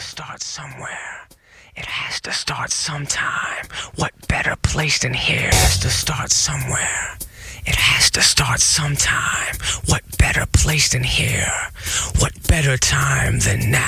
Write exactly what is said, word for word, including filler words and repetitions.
start somewhere. It has to start sometime. What better place than here? It has to start somewhere. It has to start sometime. What better place than here? What better time than now?